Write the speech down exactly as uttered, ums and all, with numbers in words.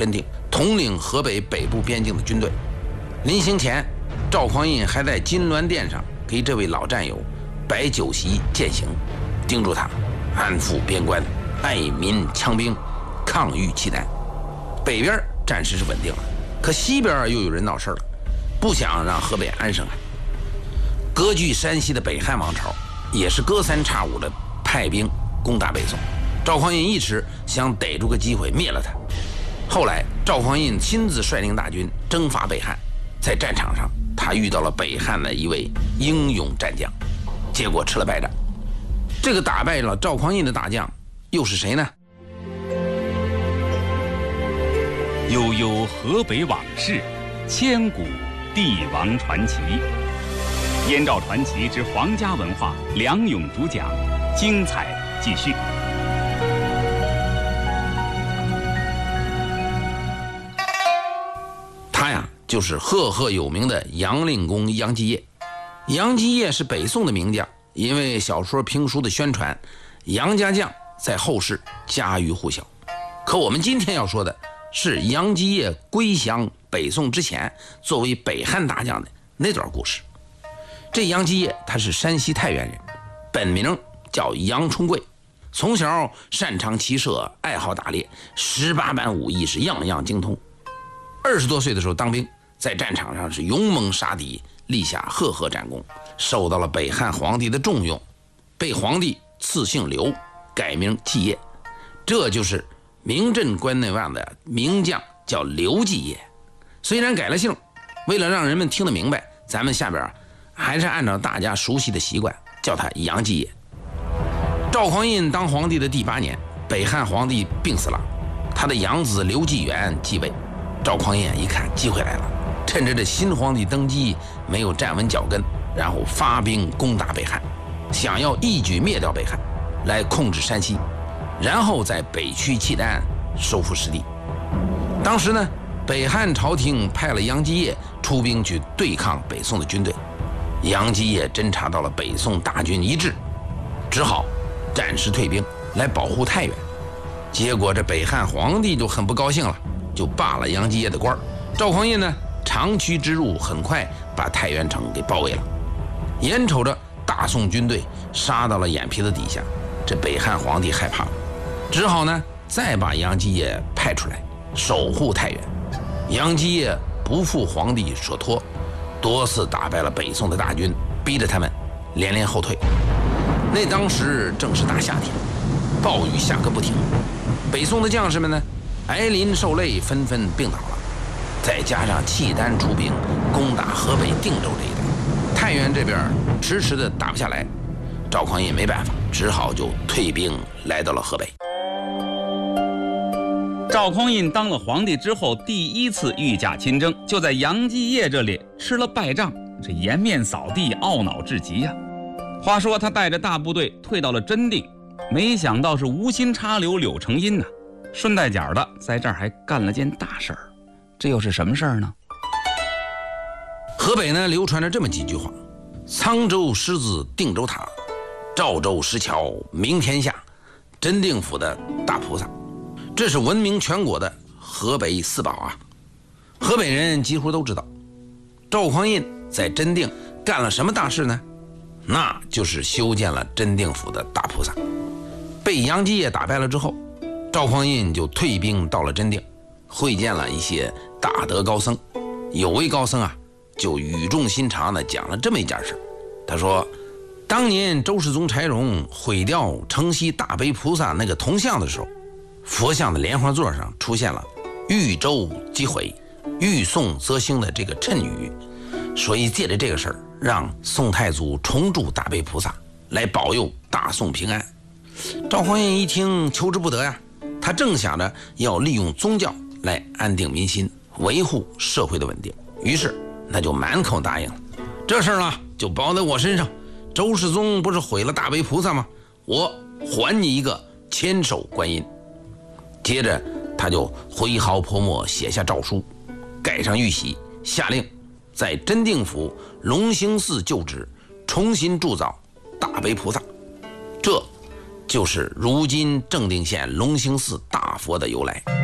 真定，统领河北北部边境的军队。临行前，赵匡胤还在金銮殿上给这位老战友摆酒席饯行，叮嘱他安抚边关，爱民强兵，抗御契丹。北边暂时是稳定了，可西边又有人闹事了，不想让河北安生啊。割据山西的北汉王朝也是隔三差五的派兵攻打北宋，赵匡胤一直想逮住个机会灭了他。后来赵匡胤亲自率领大军征伐北汉，在战场上他遇到了北汉的一位英勇战将，结果吃了败仗。这个打败了赵匡胤的大将又是谁呢？ 悠悠河北往事，千古帝王传奇。燕赵传奇之皇家文化，梁勇主讲，精彩继续。 他呀，就是赫赫有名的杨令公杨继业。杨继业是北宋的名将，因为小说评书的宣传，杨家将在后世家喻户晓。可我们今天要说的是杨继业归降北宋之前，作为北汉大将的那段故事。这杨继业他是山西太原人，本名叫杨冲贵，从小擅长骑射，爱好打猎，十八般武艺是样样精通。二十多岁的时候当兵，在战场上是勇猛杀敌，立下赫赫战功，受到了北汉皇帝的重用，被皇帝赐姓刘，改名继业。这就是名震关内外的名将，叫刘继业。虽然改了姓，为了让人们听得明白，咱们下边还是按照大家熟悉的习惯叫他杨继业。赵匡胤当皇帝的第八年，北汉皇帝病死了，他的养子刘继元继位。赵匡胤一看机会来了，趁着这新皇帝登基没有站稳脚跟，然后发兵攻打北汉，想要一举灭掉北汉，来控制山西，然后在北驱契丹，收复失地。当时呢，北汉朝廷派了杨继业出兵去对抗北宋的军队。杨继业侦察到了北宋大军一致，只好暂时退兵来保护太原。结果这北汉皇帝就很不高兴了，就罢了杨继业的官。赵匡胤呢，长驱直入，很快把太原城给包围了。眼瞅着大宋军队杀到了眼皮子底下，这北汉皇帝害怕了，只好呢再把杨继业派出来守护太原。杨继业不负皇帝所托，多次打败了北宋的大军，逼着他们连连后退。那当时正是大夏天，暴雨下个不停，北宋的将士们呢挨淋受累，纷纷病倒了。再加上契丹出兵攻打河北定州这一带，太原这边迟迟的打不下来，赵匡胤没办法，只好就退兵来到了河北。 赵匡胤当了皇帝之后，第一次御驾亲征，就在杨继业这里吃了败仗，这颜面扫地，懊恼至极呀、啊。话说他带着大部队退到了真定，没想到是无心插柳柳成荫呐、啊，顺带脚的在这儿还干了件大事儿。这又是什么事儿呢？ 河北呢流传着这么几句话：沧州狮子定州塔，赵州石桥明天下，真定府的大菩萨。这是闻名全国的河北四宝啊！河北人几乎都知道，赵匡胤在真定干了什么大事呢？那就是修建了真定府的大菩萨。被杨继业打败了之后，赵匡胤就退兵到了真定，会见了一些大德高僧。有位高僧啊，就语重心长地讲了这么一件事。他说，当年周世宗柴荣毁掉城西大悲菩萨那个铜像的时候，佛像的莲花座上出现了豫州即毁，豫宋则兴的这个谶语，所以借着这个事儿，让宋太祖重铸大悲菩萨，来保佑大宋平安。赵匡胤一听求之不得呀，他正想着要利用宗教来安定民心，维护社会的稳定，于是那就满口答应了。这事儿呢就包在我身上，周世宗不是毁了大悲菩萨吗？我还你一个千手观音。接着他就挥毫泼墨写下诏书，盖上玉玺，下令在真定府龙兴寺旧址重新铸造大悲菩萨。这就是如今正定县龙兴寺大佛的由来。